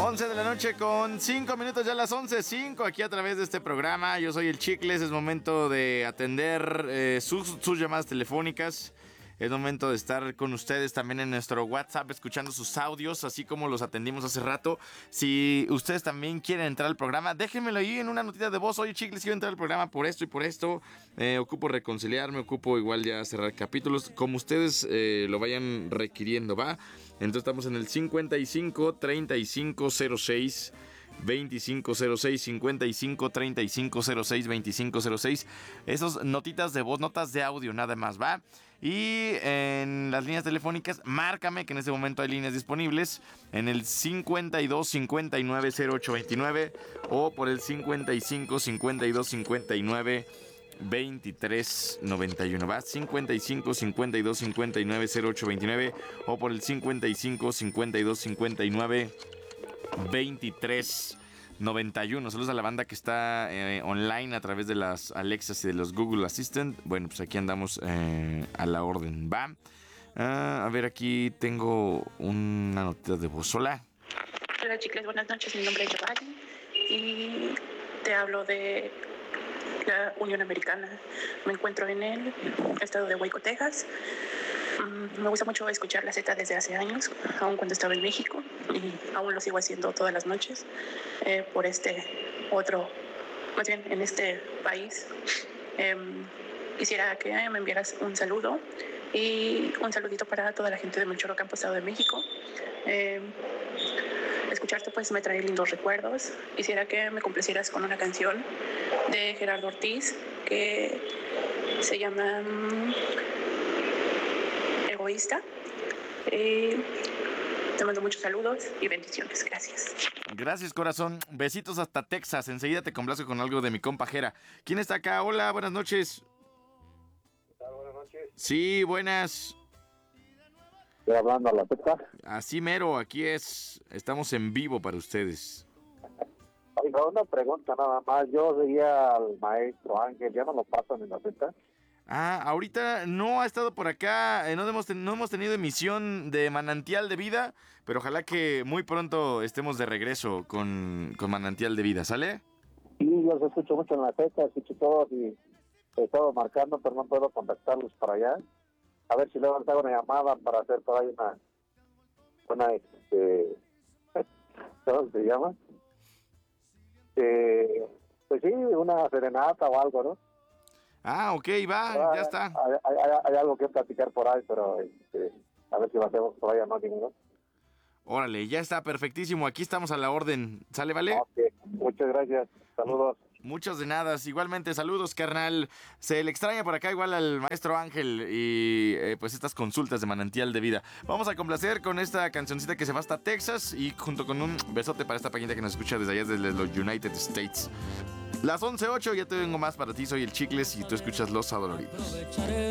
11 de la noche con 5 minutos, ya las 11:05 aquí a través de este programa. Yo soy el Chicles, es momento de atender sus llamadas telefónicas. Es momento de estar con ustedes también en nuestro WhatsApp, escuchando sus audios, así como los atendimos hace rato. Si ustedes también quieren entrar al programa, déjenmelo ahí en una notita de voz. Oye, Chicles, quiero entrar al programa por esto y por esto. Ocupo reconciliarme, ocupo igual ya cerrar capítulos, como ustedes lo vayan requiriendo, ¿va? Entonces estamos en el 55 35 06 2506, 55 35 06 2506. Esos notitas de voz, notas de audio nada más, ¿va? Y en las líneas telefónicas, márcame, que en este momento hay líneas disponibles, en el 52 59 08 29 o por el 55 52 59 23 91, ¿va? 55 52 59 08 29 o por el 55 52 59 23 91. Saludos a la banda que está online a través de las Alexas y de los Google Assistant. Bueno, pues aquí andamos a la orden, ¿va? A ver, aquí tengo una notita de voz. Hola. Hola, chicles, buenas noches. Mi nombre es Giovanni y te hablo de la Unión Americana. Me encuentro en el estado de Waco, Texas. Me gusta mucho escuchar la Z desde hace años, aun cuando estaba en México, y aún lo sigo haciendo todas las noches por más bien en este país. Quisiera que me enviaras un saludo y un saludito para toda la gente de Melchor Ocampo, Estado de México. Escucharte pues me trae lindos recuerdos. Quisiera que me complacieras con una canción de Gerardo Ortiz que se llama Egoísta. Te mando muchos saludos y bendiciones. Gracias. Gracias, corazón. Besitos hasta Texas. Enseguida te complazco con algo de mi compa Jera. ¿Quién está acá? Hola, buenas noches. ¿Qué tal? Buenas noches. Sí, buenas. Estoy hablando a la Texas. Así mero, aquí estamos en vivo para ustedes. Oiga, una pregunta nada más. Yo seguía al maestro Ángel, ¿ya no lo pasan en la Texas? Ahorita no ha estado por acá, no hemos tenido emisión de Manantial de Vida, pero ojalá que muy pronto estemos de regreso con Manantial de Vida, ¿sale? Sí, yo los escucho mucho en la Texas, escucho todos y he estado marcando, pero no puedo contactarlos para allá. A ver si luego les hago una llamada para hacer por ahí una ¿cómo se llama? Pues sí, una serenata o algo, ¿no? Ok, va, ya está. Hay algo que platicar por ahí, pero a ver si lo hacemos por ahí, ¿no? Órale, ya está, perfectísimo. Aquí estamos a la orden. ¿Sale, vale? Ok, muchas gracias. Saludos. Muchas de nada. Igualmente, saludos, carnal. Se le extraña por acá igual al maestro Ángel y pues estas consultas de Manantial de Vida. Vamos a complacer con esta cancioncita que se va hasta Texas y junto con un besote para esta paquita que nos escucha desde allá, desde los United States. Las 11:08, ya te vengo más para ti. Soy el Chicles y tú escuchas Los Adoloridos.